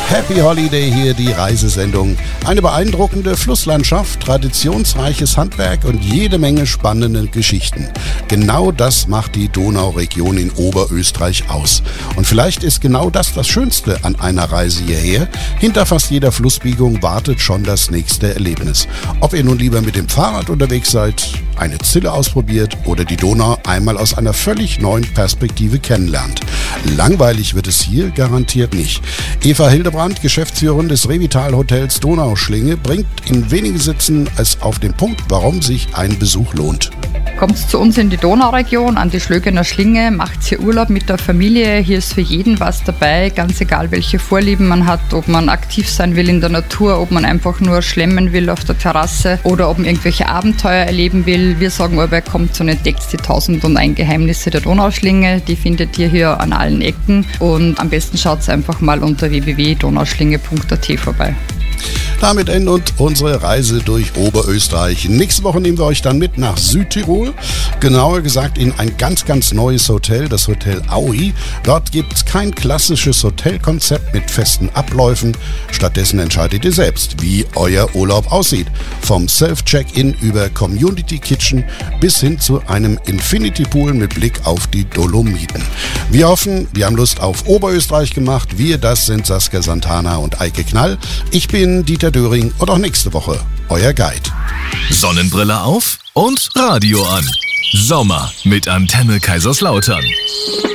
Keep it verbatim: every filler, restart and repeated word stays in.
Happy Holiday hier, die Reisesendung. Eine beeindruckende Flusslandschaft, traditionsreiches Handwerk und jede Menge spannende Geschichten. Genau das macht die Donauregion in Oberösterreich aus. Und vielleicht ist genau das das Schönste an einer Reise hierher. Hinter fast jeder Flussbiegung wartet schon das nächste Erlebnis. Ob ihr nun lieber mit dem Fahrrad unterwegs seid, eine Zille ausprobiert oder die Donau einmal aus einer völlig neuen Perspektive kennenlernt. Langweilig wird es hier garantiert nicht. Eva Hildebrand, Geschäftsführerin des Revital Hotels Donauschlinge, bringt in wenigen Sätzen es auf den Punkt, warum sich ein Besuch lohnt. Kommt zu uns in die Donauregion, an die Schlögener Schlinge, macht hier Urlaub mit der Familie. Hier ist für jeden was dabei, ganz egal welche Vorlieben man hat, ob man aktiv sein will in der Natur, ob man einfach nur schlemmen will auf der Terrasse oder ob man irgendwelche Abenteuer erleben will. Wir sagen aber, kommt und entdeckt die tausend und ein Geheimnisse der Donauschlinge. Die findet ihr hier an allen Ecken und am besten schaut einfach mal unter w w w punkt donauschlinge punkt a t vorbei. Damit endet unsere Reise durch Oberösterreich. Nächste Woche nehmen wir euch dann mit nach Südtirol. Genauer gesagt in ein ganz, ganz neues Hotel, das Hotel Aui. Dort gibt es kein klassisches Hotelkonzept mit festen Abläufen. Stattdessen entscheidet ihr selbst, wie euer Urlaub aussieht. Vom Self-Check-In über Community Kitchen bis hin zu einem Infinity Pool mit Blick auf die Dolomiten. Wir hoffen, wir haben Lust auf Oberösterreich gemacht. Wir, das sind Saskia Santana und Eike Knall. Ich bin Dieter Döring und auch nächste Woche euer Guide. Sonnenbrille auf und Radio an. Sommer mit Antenne Kaiserslautern.